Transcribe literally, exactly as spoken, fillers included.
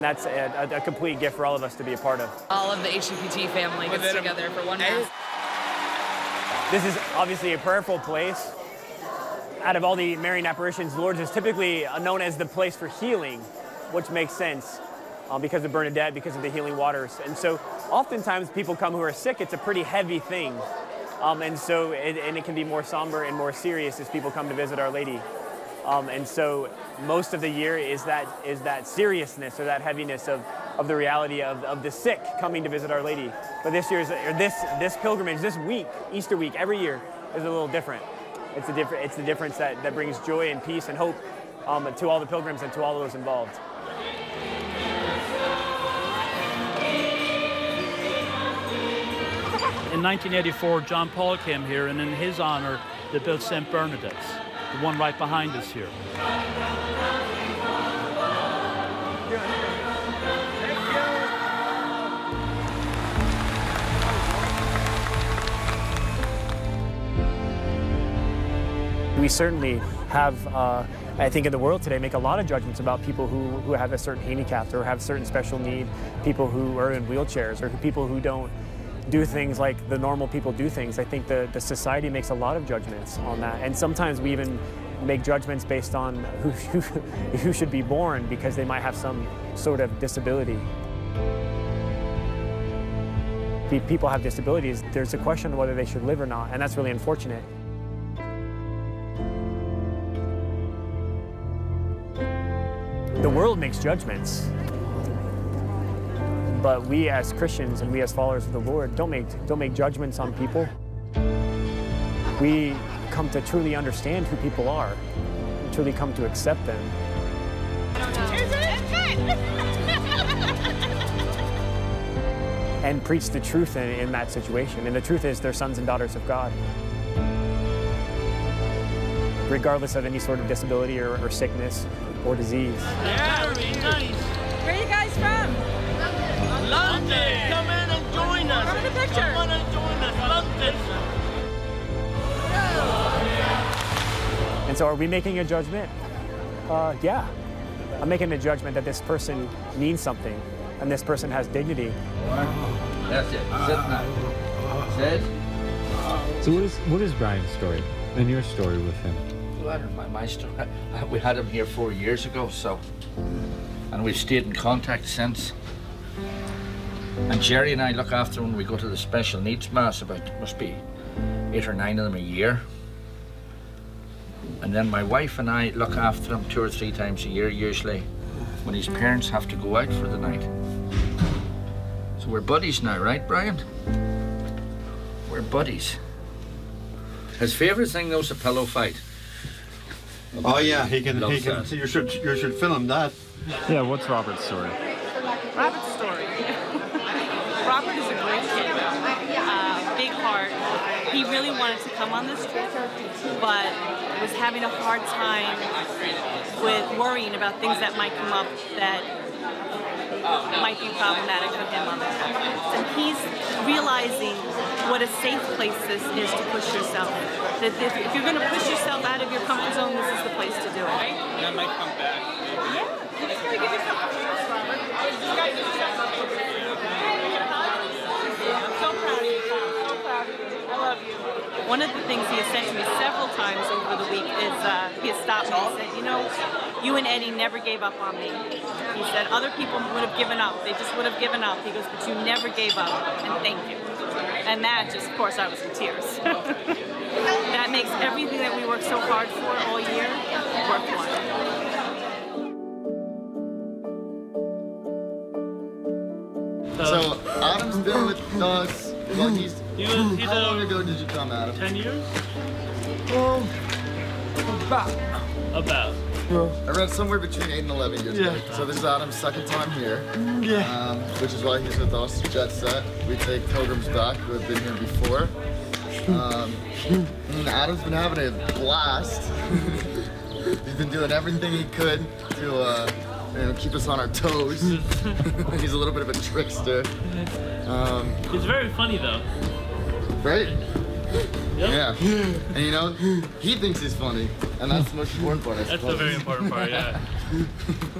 That's a, a complete gift for all of us to be a part of. All of the H C P T family gets together for one mass. This is obviously a prayerful place. Out of all the Marian apparitions, Lourdes is typically known as the place for healing, which makes sense um, because of Bernadette, because of the healing waters. And so oftentimes people come who are sick, it's a pretty heavy thing. Um, and so, it, and it can be more somber and more serious as people come to visit Our Lady. Um, and so most of the year is that is that seriousness or that heaviness of, of the reality of, of the sick coming to visit Our Lady. But this year's or this this pilgrimage, this week, Easter week, every year is a little different. It's a different it's the difference that, that brings joy and peace and hope um, to all the pilgrims and to all those involved. In nineteen eighty-four, John Paul came here, and in his honor, they built Saint Bernadette's, the one right behind us here. We certainly have, uh, I think in the world today, make a lot of judgments about people who, who have a certain handicap or have certain special need, people who are in wheelchairs or people who don't do things like the normal people do things. I think the, the society makes a lot of judgments on that. And sometimes we even make judgments based on who, who, who should be born because they might have some sort of disability. If people have disabilities, there's a question of whether they should live or not, and that's really unfortunate. The world makes judgments. But we as Christians and we as followers of the Lord don't make, don't make judgments on people. We come to truly understand who people are, truly come to accept them. And preach the truth in, in that situation. And the truth is they're sons and daughters of God. Regardless of any sort of disability or, or sickness or disease. Yeah, very nice. Where are you guys from? London! Come in and join us! Come in the picture! Come in and join us, London! And so are we making a judgment? Uh, yeah. I'm making a judgment that this person means something and this person has dignity. That's it. Sit now. Sit. So what is, what is Brian's story and your story with him? Well, I don't know my story. We had him here four years ago, so, and we've stayed in contact since. And Jerry and I look after him when we go to the special needs mass, about, must be eight or nine of them a year. And then my wife and I look after him two or three times a year, usually, when his parents have to go out for the night. So we're buddies now, right, Brian? We're buddies. His favourite thing, though, is a pillow fight. Oh yeah, he can, he can, that. you should, you should film that. Yeah, what's Robert's story? Robert's story. Robert is a great kid, uh, big heart. He really wanted to come on this trip, but was having a hard time with worrying about things that might come up that might be problematic for him on the trip. And he's realizing what a safe place this is to push yourself. That if, if you're going to push yourself out of your comfort zone, this is the place to do it. And I might come back. Yeah. You just got to give yourself a chance, Robert. You guys do something. I'm so proud of you, Tom. So proud of you. I love you. One of the things he has said to me several times over the week is uh, he has stopped me and said, you know, you and Eddie never gave up on me. He said other people would have given up. They just would have given up. He goes, but you never gave up, and thank you. And that just, of course, I was in tears. That makes everything that we work so hard for all year worthwhile. So Adam's been with dogs. Well, he's. He was, he's how a, long ago did you come, Adam? ten years? Um, about. About. I read somewhere between eight and eleven years Yeah. ago. So this is Adam's second time here. Yeah. Um, which is why he's with us, Jet Set. We take pilgrims back who have been here before. Um, and Adam's been having a blast. He's been doing everything he could to uh, you know, keep us on our toes. He's a little bit of a trickster. Um, He's very funny though. Right? Yep. Yeah. And you know, he thinks he's funny. And that's the most important part, I That's suppose. the very important part, yeah.